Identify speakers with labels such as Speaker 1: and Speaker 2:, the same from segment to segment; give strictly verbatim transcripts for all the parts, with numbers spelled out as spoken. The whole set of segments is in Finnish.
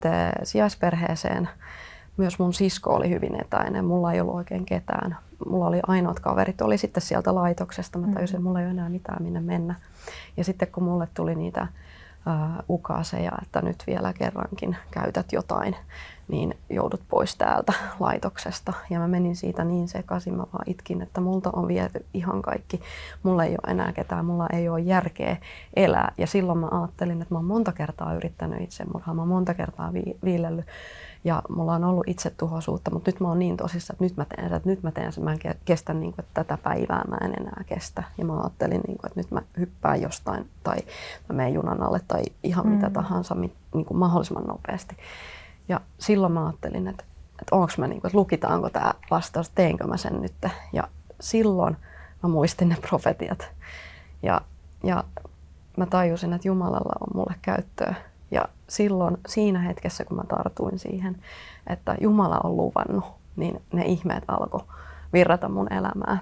Speaker 1: sitten sijaisperheeseen myös mun sisko oli hyvin etäinen. Mulla ei ollut oikein ketään. Mulla oli ainoat kaverit, oli sitten sieltä laitoksesta. Mä tajusin, että mulla ei ole enää mitään minne mennä. Ja sitten kun mulle tuli niitä uh, ukaaseja, että nyt vielä kerrankin käytät jotain, niin joudut pois täältä laitoksesta. Ja mä menin siitä niin sekaisin, mä vaan itkin, että multa on viety ihan kaikki. Mulla ei ole enää ketään, mulla ei ole järkeä elää. Ja silloin mä ajattelin, että mä oon monta kertaa yrittänyt itsemurhaa, mä oon monta kertaa vi- viilellyt. Ja mulla on ollut itsetuhoisuutta, mutta nyt mä oon niin tosissaan, että nyt mä teen sen, että nyt mä teen sen. Mä en kestä, niin kuin, että tätä päivää mä en enää kestä. Ja mä ajattelin, niin kuin, että nyt mä hyppään jostain tai mä menen junan alle tai ihan mm. mitä tahansa niin kuin mahdollisimman nopeasti. Ja silloin mä ajattelin, että, että onko mä, niin kuin, että lukitaanko tämä vastaus, teenkö mä sen nyt. Ja silloin mä muistin ne profetiat. Ja, ja mä tajusin, että Jumalalla on mulle käyttöä. Ja silloin siinä hetkessä, kun mä tartuin siihen, että Jumala on luvannut, niin ne ihmeet alkoi virrata mun elämää.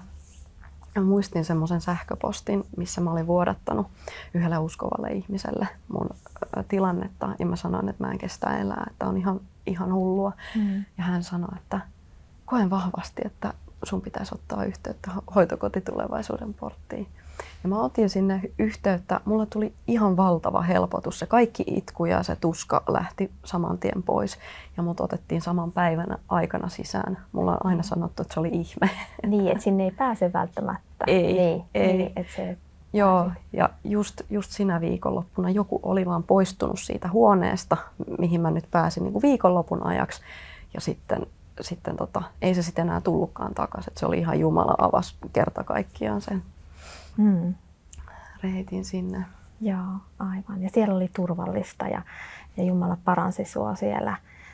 Speaker 1: Ja muistin semmoisen sähköpostin, missä mä olin vuodattanut yhdelle uskovalle ihmiselle mun tilannetta. Ja mä sanoin, että mä en kestä elää, että on ihan, ihan hullua. Mm. Ja hän sanoi, että koen vahvasti, että sun pitäisi ottaa yhteyttä hoitokotitulevaisuuden porttiin. Ja mä otin sinne yhteyttä. Mulla tuli ihan valtava helpotus. Se kaikki itku ja se tuska lähti saman tien pois. Ja mut otettiin saman päivänä aikana sisään. Mulla on aina sanottu, että se oli ihme.
Speaker 2: Niin, että sinne ei pääse välttämättä.
Speaker 1: Ei,
Speaker 2: niin,
Speaker 1: ei.
Speaker 2: Niin, että se
Speaker 1: Joo, ja just, just sinä viikonloppuna joku oli vaan poistunut siitä huoneesta, mihin mä nyt pääsin niin kuin viikonlopun ajaksi. Ja sitten, sitten tota, ei se sitten enää tullutkaan takaisin. Se oli ihan Jumala avasi kerta kaikkiaan sen. Mm. Reitin sinne.
Speaker 2: Joo, aivan. Ja siellä oli turvallista ja, ja Jumala paransi sua siellä.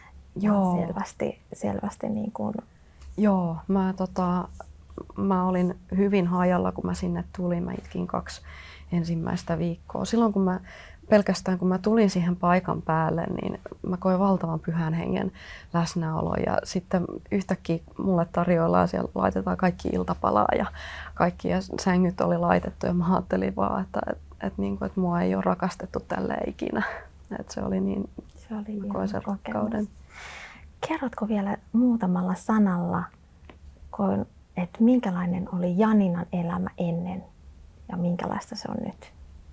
Speaker 1: Joo.
Speaker 2: Selvästi, selvästi niin kuin...
Speaker 1: Joo, mä, tota, mä olin hyvin hajalla, kun mä sinne tulin. Mä itkin kaksi ensimmäistä viikkoa. Silloin kun mä pelkästään kun mä tulin siihen paikan päälle, niin mä koin valtavan pyhän hengen läsnäolon. Ja sitten yhtäkkiä mulle tarjoillaan, siellä laitetaan kaikki iltapalaa ja kaikki ja sängyt oli laitettu. Ja mä ajattelin vaan, että, että, että, että, että mua ei ole rakastettu tälleen ikinä. Että se oli niin,
Speaker 2: se oli
Speaker 1: mä koin sen rakkauden.
Speaker 2: Kerrotko vielä muutamalla sanalla, että minkälainen oli Janinan elämä ennen ja minkälaista se on nyt?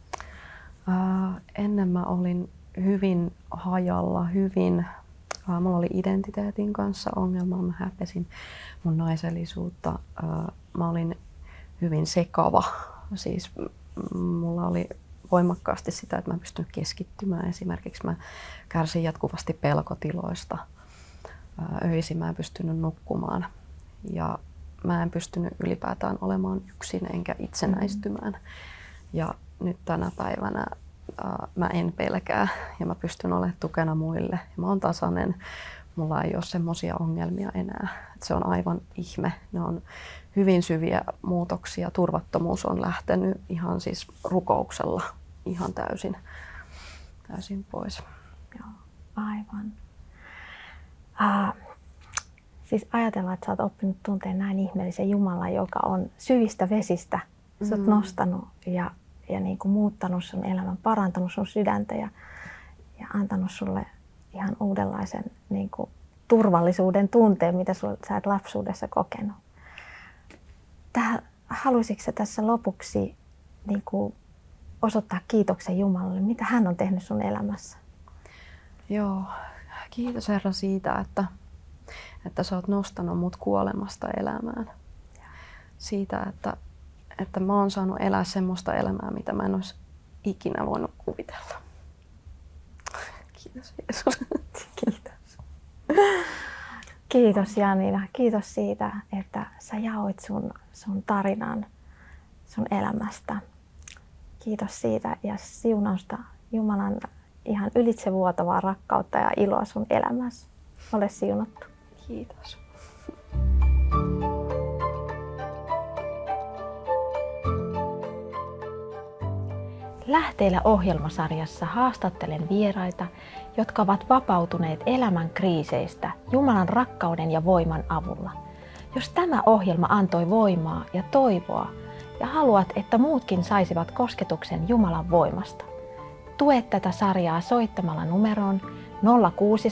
Speaker 1: Uh, ennen mä olin hyvin hajalla, hyvin, uh, mulla oli identiteetin kanssa ongelmaa, mä häpesin mun naisellisuutta. Uh, mä olin hyvin sekava, siis mulla oli voimakkaasti sitä, että mä en pystynyt keskittymään. Esimerkiksi mä kärsin jatkuvasti pelkotiloista. Uh, öisin mä en pystynyt nukkumaan ja mä en pystynyt ylipäätään olemaan yksin enkä itsenäistymään. Ja nyt tänä päivänä uh, mä en pelkää ja mä pystyn olemaan tukena muille. Ja mä oon tasainen, mulla ei ole semmoisia ongelmia enää. Et se on aivan ihme. Ne on hyvin syviä muutoksia. Turvattomuus on lähtenyt ihan siis rukouksella ihan täysin, täysin pois.
Speaker 2: Joo, aivan. Uh, siis ajatellaan, että sä oot oppinut tunteen näin ihmeellisen Jumalan, joka on syvistä vesistä sut mm. nostanut ja ja niin kuin muuttanut sun elämän, parantanut sun sydäntä ja, ja antanut sulle ihan uudenlaisen niin kuin turvallisuuden tunteen, mitä sul, sä et lapsuudessa kokenut. Tää, haluaisitko sä tässä lopuksi niin kuin osoittaa kiitoksen Jumalalle, mitä hän on tehnyt sun elämässä?
Speaker 1: Joo, kiitos Herra siitä, että, että sä oot nostanut mut kuolemasta elämään. Siitä, että että mä oon saanut elää semmoista elämää, mitä mä en olisi ikinä voinut kuvitella. Kiitos Jeesus.
Speaker 2: Kiitos. Kiitos Janina. Kiitos siitä, että sä jaoit sun, sun tarinan sun elämästä. Kiitos siitä ja siunausta Jumalan ihan ylitsevuotavaa rakkautta ja iloa sun elämässä. Ole siunattu.
Speaker 1: Kiitos.
Speaker 2: Lähteillä ohjelmasarjassa haastattelen vieraita, jotka ovat vapautuneet elämän kriiseistä Jumalan rakkauden ja voiman avulla. Jos tämä ohjelma antoi voimaa ja toivoa ja haluat, että muutkin saisivat kosketuksen Jumalan voimasta, tue tätä sarjaa soittamalla numeroon nolla kuusi